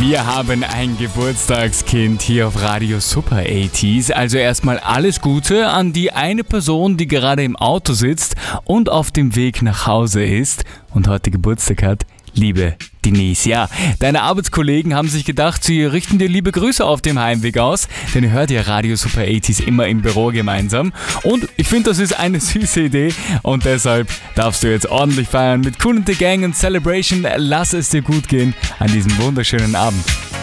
Wir haben ein Geburtstagskind hier auf Radio Super 80s. Also erstmal alles Gute an die eine Person, die gerade im Auto sitzt und auf dem Weg nach Hause ist und heute Geburtstag hat. Liebe Denise, ja, deine Arbeitskollegen haben sich gedacht, sie richten dir liebe Grüße auf dem Heimweg aus, denn ihr hört ja Radio Super 80s immer im Büro gemeinsam. Und ich finde, das ist eine süße Idee und deshalb darfst du jetzt ordentlich feiern mit Kool & the Gang und Celebration. Lass es dir gut gehen an diesem wunderschönen Abend.